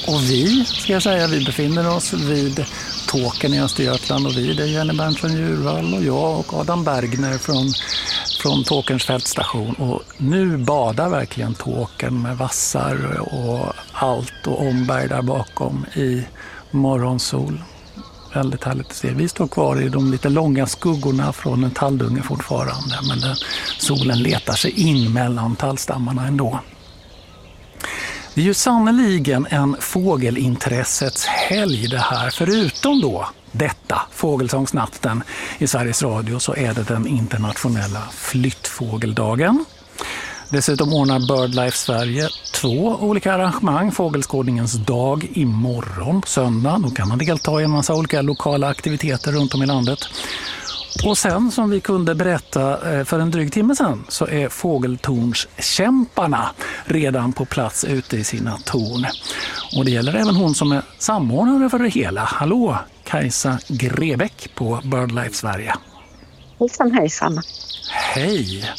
Och vi befinner oss vid Tåkern i Östergötland och det är Jenny Berntsson Djurvall och jag och Adam Bergner från Tåkerns fältstation. Och nu badar verkligen Tåkern med vassar och allt och omberg där bakom i morgonsol. Väldigt härligt att se. Vi står kvar i de lite långa skuggorna från en talldunge fortfarande, men solen letar sig in mellan tallstammarna ändå. Det är ju sannoliken en fågelintressets helg det här. Förutom då detta, fågelsångsnatten i Sveriges Radio, så är det den internationella flyttfågeldagen. Dessutom ordnar BirdLife Sverige 2 olika arrangemang. Fågelskådningens dag imorgon på söndag. Då kan man delta i en massa olika lokala aktiviteter runt om i landet. Och sen, som vi kunde berätta för en dryg timme sedan, så är fågeltornskämparna redan på plats ute i sina torn. Och det gäller även hon som är samordnare för det hela. Hallå, Kajsa Grebäck på BirdLife Sverige. Hejsan, hejsan. Hej.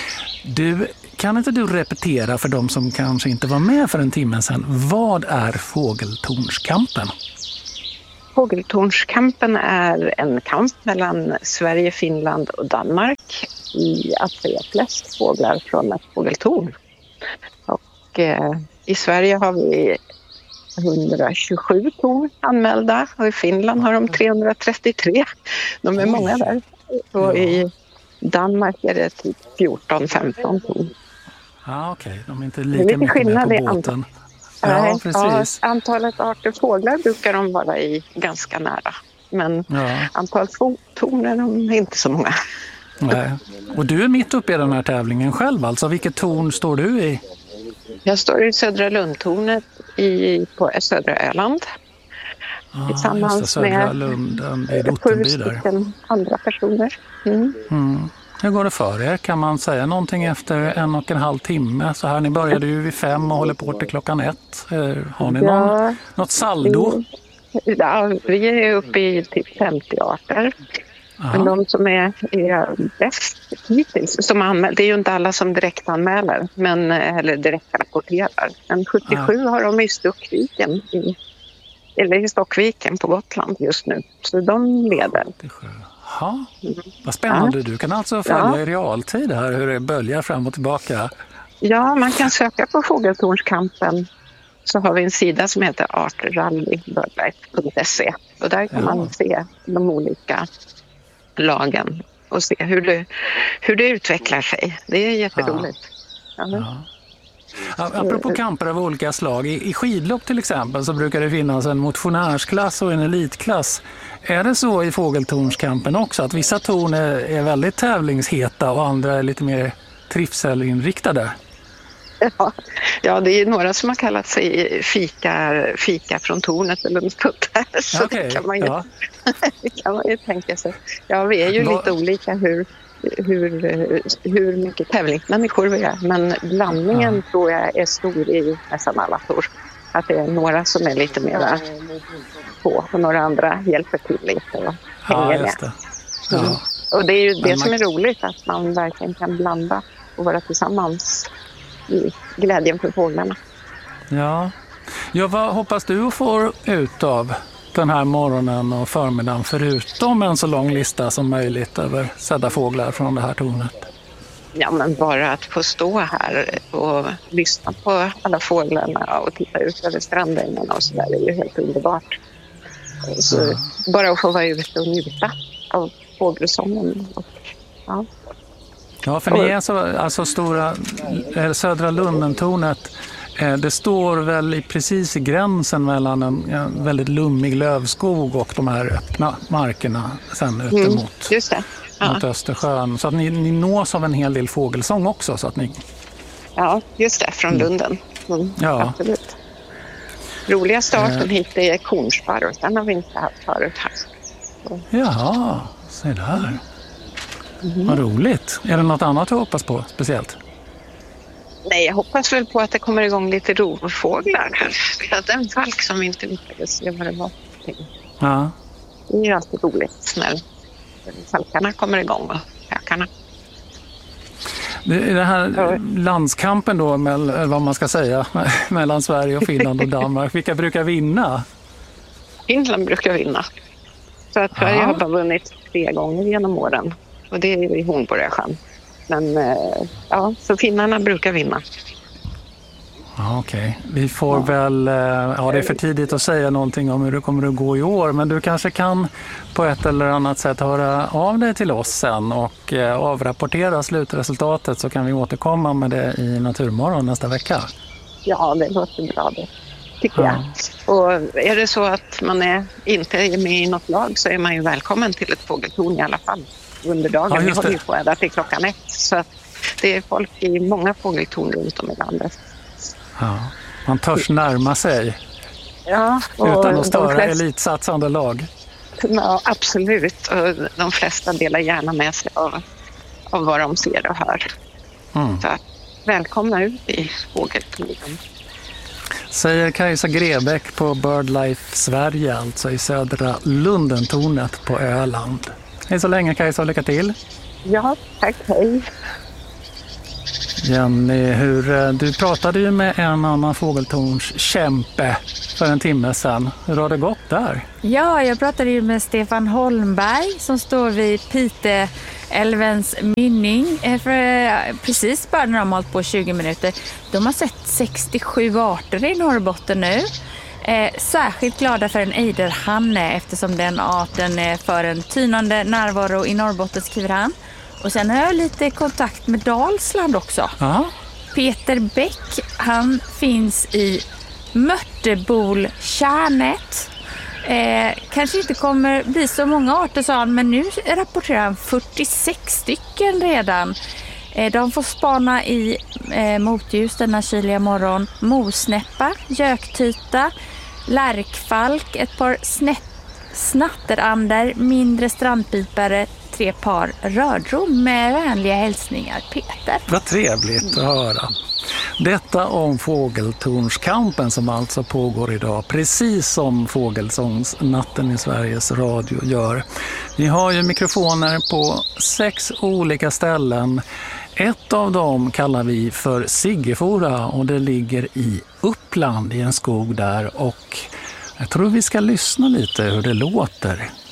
Kan inte du repetera för de som kanske inte var med för en timme sedan, vad är fågeltornskampen? Fågeltornskampen är en kamp mellan Sverige, Finland och Danmark i att se flest fåglar från ett fågeltorn. Och i Sverige har vi 127 torn anmälda och i Finland har de 333. De är många där. Och i Danmark är det typ 14-15 torn. Ja, okej. De är inte lika mycket med på båten. Ja, precis. Ja, antalet arter fåglar brukar de vara i ganska nära. Men antalet torn är de inte så många. Nej. Och du är mitt uppe i den här tävlingen själv. Alltså, vilket torn står du i? Jag står i Södra Lundtornet på södra Öland. Tillsammans Södra Lunden i Ottenby där. 7 andra personer. Hur går det för er? Kan man säga någonting efter 1,5 timme? Så här, ni började ju vid 5 och håller på till klockan 1. Har ni något saldo? Vi är uppe i typ 50 arter. Men de som är bäst hittills, som det är ju inte alla som direkt anmäler, eller direkt rapporterar. Men 77 har de i Stockviken, i Stockviken på Gotland just nu. Så de leder. Ja, vad spännande. Du kan alltså följa i realtid här hur det böljar fram och tillbaka. Ja, man kan söka på Fågeltornskampen. Så har vi en sida som heter artrally.birdlife.se och där kan man se de olika lagen och se hur det utvecklar sig. Det är jätteroligt. Apropå kamper av olika slag, i skidlopp till exempel så brukar det finnas en motionärsklass och en elitklass. Är det så i fågeltornskampen också att vissa torn är väldigt tävlingsheta och andra är lite mer trivselinriktade? Ja, det är några som har kallat sig fika från tornet eller något sånt där. Så det kan man ju tänka sig. Ja, vi är ju lite olika hur mycket tävlingsmänniskor vi är. Men blandningen tror jag är stor i nästan alla torn. Att det är några som är lite mer på och några andra hjälper till lite och hänger med. Och det är ju det som är roligt, att man verkligen kan blanda och vara tillsammans i glädjen för fåglarna. Ja, vad hoppas du får ut av den här morgonen och förmiddagen förutom en så lång lista som möjligt över sedda fåglar från det här tornet? Ja, men bara att få stå här och lyssna på alla fåglarna och titta ut över strandängarna och så där är ju helt underbart. Så bara att få vara ute och njuta av fågelsången. Ja, för ni är alltså Södra Lundentornet. Det står väl precis i gränsen mellan en väldigt lummig lövskog och de här öppna markerna sen ut mot Östersjön. Så att ni nås av en hel del fågelsång också. Så att ni... Ja, just det, från Lunden. Absolut. Roligaste arten hit är kornsparv. Den har vi inte haft förut här. Jaha, se där. Vad roligt. Är det något annat du hoppas på speciellt? Nej, jag hoppas väl på att det kommer igång lite rovfåglar här. Vi hade en falk som vi inte lyckades se vad det var. Ja. Det är ju alltid roligt när falkarna kommer igång och hökarna. Den här landskampen då, eller vad man ska säga, mellan Sverige och Finland och Danmark, vilka brukar vinna? Finland brukar vinna. Så att Sverige har bara vunnit 3 gånger genom åren. Och det är ju i Hornborgasjön. Men så finnarna brukar vinna. Ja, okej. Vi får väl, det är för tidigt att säga någonting om hur det kommer att gå i år, men du kanske kan på ett eller annat sätt höra av dig till oss sen och avrapportera slutresultatet, så kan vi återkomma med det i Naturmorgon nästa vecka. Ja, det låter bra det, tycker jag. Och är det så att man inte är med i något lag, så är man ju välkommen till ett fågeltorn i alla fall under dagen. Vi håller ju på ända till 1:00, så att det är folk i många fågeltorn runt om i landet. Ja, man törs närma sig utan att störa elitsatsande lag. Ja, absolut. Och de flesta delar gärna med sig av vad de ser och hör. Så välkomna ut i fågeltornen. Säger Kajsa Grebäck på BirdLife Sverige, alltså i södra Lundentornet på Öland. Hej så länge Kajsa, lycka till. Ja, tack, hej. Jenny, du pratade ju med en annan fågeltornskämpe för en timme sedan. Hur har det gått där? Ja, jag pratade ju med Stefan Holmberg som står vid Piteälvens mynning precis bara när de har hållit på 20 minuter. De har sett 67 arter i Norrbotten nu. Särskilt glada för en ejderhanne eftersom den arten är för en tynande närvaro i Norrbotten, skriver han. Och sen har jag lite kontakt med Dalsland också. Aha. Peter Bäck, han finns i Mörtebolkärnet. Kanske inte kommer bli så många arter, sa han, men nu rapporterar han 46 stycken redan. De får spana i motljus denna kyliga morgon. Mosnäppa, göktyta, lärkfalk, ett par snatterander, mindre strandpipare, 3 par rördrom. Med vänliga hälsningar, Peter. Vad trevligt att höra. Detta om fågeltornskampen som alltså pågår idag, precis som Fågelsångsnatten i Sveriges Radio gör. Vi har ju mikrofoner på 6 olika ställen. Ett av dem kallar vi för Siggefora och det ligger i Uppland i en skog där, och jag tror vi ska lyssna lite hur det låter.